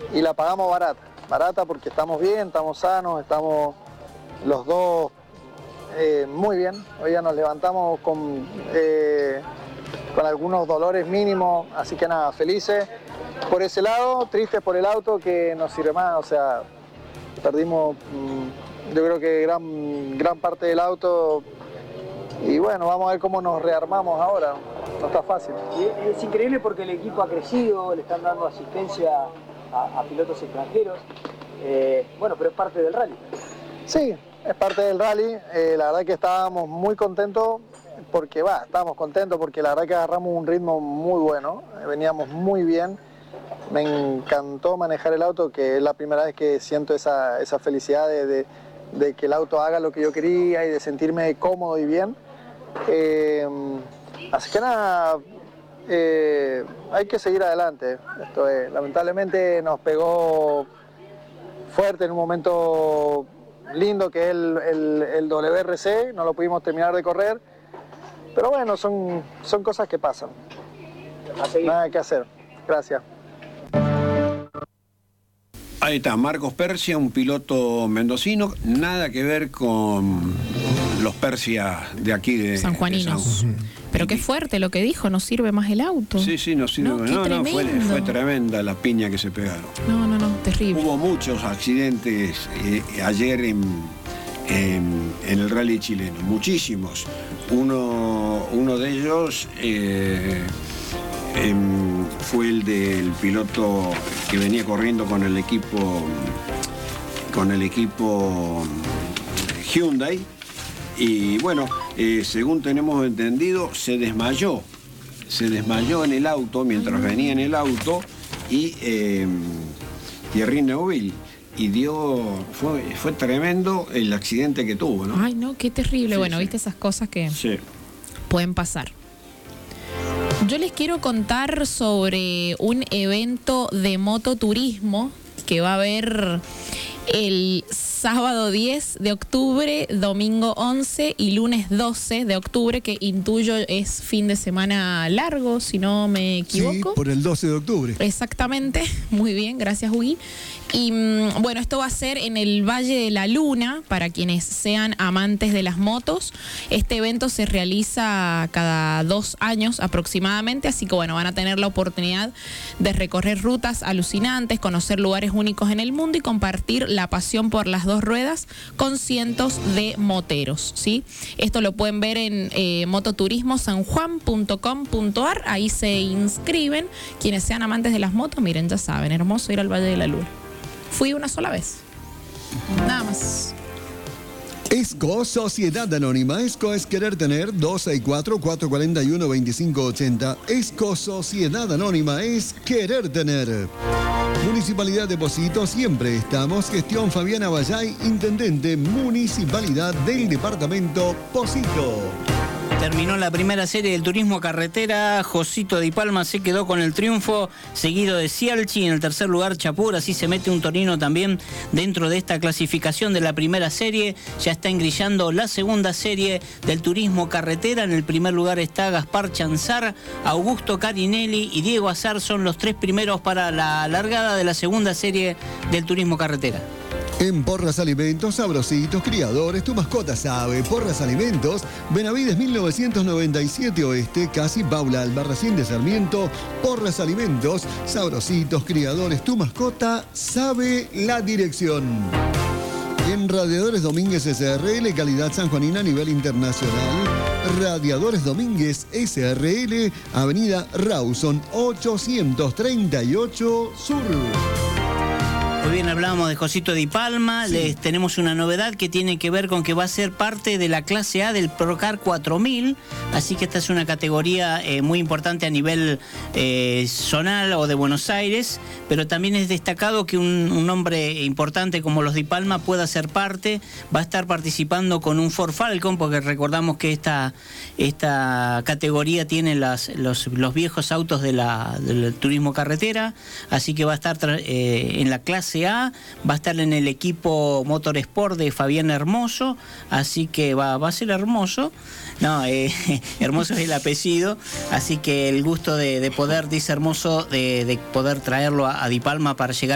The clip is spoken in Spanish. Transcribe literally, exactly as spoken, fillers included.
y la pagamos barata, barata porque estamos bien, estamos sanos, estamos los dos eh, muy bien. Hoy ya nos levantamos con, eh, con algunos dolores mínimos, así que nada, felices por ese lado, tristes por el auto que nos sirve más, o sea, perdimos mmm, yo creo que gran, gran parte del auto y bueno, vamos a ver cómo nos rearmamos ahora, no está fácil. Y es increíble porque el equipo ha crecido, le están dando asistencia a, a pilotos extranjeros, eh, bueno, pero es parte del rally. Sí, es parte del rally, eh, la verdad que estábamos muy contentos porque, va, estábamos contentos porque la verdad que agarramos un ritmo muy bueno, veníamos muy bien. Me encantó manejar el auto, que es la primera vez que siento esa, esa felicidad de, de, de que el auto haga lo que yo quería y de sentirme cómodo y bien. Eh, así que nada, eh, hay que seguir adelante. Esto es, lamentablemente nos pegó fuerte en un momento lindo que es el, el, el W R C, no lo pudimos terminar de correr, pero bueno, son, son cosas que pasan. Nada que hacer. Gracias. Ahí está, Marcos Persia, un piloto mendocino, nada que ver con los Persia de aquí de sanjuaninos. De San... Pero qué fuerte lo que dijo, no sirve más el auto. Sí, sí, no sirve. No, no, no fue, fue tremenda la piña que se pegaron. No, no, no, terrible. Hubo muchos accidentes eh, ayer en, en, en el rally chileno, muchísimos. Uno, uno de ellos... Eh, Eh, fue el del piloto que venía corriendo con el equipo con el equipo Hyundai y bueno, eh, según tenemos entendido, se desmayó se desmayó en el auto mientras venía en el auto y eh, Thierry Neuville y dio fue, fue tremendo el accidente que tuvo, ¿no? Ay, no, qué terrible. Sí, bueno, sí. Viste esas cosas que sí. pueden pasar. Yo les quiero contar sobre un evento de mototurismo que va a haber el sábado diez de octubre, domingo once y lunes doce de octubre, que intuyo es fin de semana largo, si no me equivoco. Sí, por el doce de octubre. Exactamente, muy bien, gracias, Hugo. Y bueno, esto va a ser en el Valle de la Luna, para quienes sean amantes de las motos. Este evento se realiza cada dos años aproximadamente, así que bueno, van a tener la oportunidad de recorrer rutas alucinantes, conocer lugares únicos en el mundo y compartir la pasión por las dos ruedas con cientos de moteros, ¿sí? Esto lo pueden ver en eh, mototurismo san juan punto com punto a r, ahí se inscriben. Quienes sean amantes de las motos, miren, ya saben, hermoso ir al Valle de la Luna. Fui una sola vez, nada más. ESCO, Sociedad Anónima. ESCO es querer tener. Dos seis cuatro, cuatro cuatro uno, dos cinco ocho cero. ESCO, Sociedad Anónima, es querer tener. Municipalidad de Pocito, siempre estamos. Gestión Fabiana Vallay, Intendente Municipalidad del Departamento Pocito. Terminó la primera serie del turismo carretera. Josito Di Palma se quedó con el triunfo, seguido de Cialchi. En el tercer lugar, Chapur. Así se mete un torino también dentro de esta clasificación de la primera serie. Ya está engrillando la segunda serie del turismo carretera. En el primer lugar está Gaspar Chanzar, Augusto Carinelli y Diego Azar. Son los tres primeros para la largada de la segunda serie del turismo carretera. En Porras Alimentos, Sabrositos, Criadores, tu mascota sabe. Porras Alimentos, Benavides mil novecientos noventa y siete Oeste, casi Paula Albarracín de Sarmiento. Porras Alimentos, Sabrositos, Criadores, tu mascota sabe la dirección. En Radiadores Domínguez S R L, calidad sanjuanina a nivel internacional. Radiadores Domínguez S R L, Avenida Rawson ochocientos treinta y ocho Sur. Muy bien, hablábamos de Josito Di Palma. Sí. Les tenemos una novedad que tiene que ver con que va a ser parte de la clase A del Procar cuatro mil, así que esta es una categoría eh, muy importante a nivel eh, zonal o de Buenos Aires, pero también es destacado que un, un hombre importante como los Di Palma pueda ser parte. Va a estar participando con un Ford Falcon, porque recordamos que esta, esta categoría tiene las, los, los viejos autos de la, del turismo carretera, así que va a estar eh, en la clase A, va a estar en el equipo Motorsport de Fabián Hermoso, así que va, va a ser hermoso. No, eh, Hermoso es el apellido, así que el gusto de, de poder, dice Hermoso, de, de poder traerlo a, a Di Palma para llegar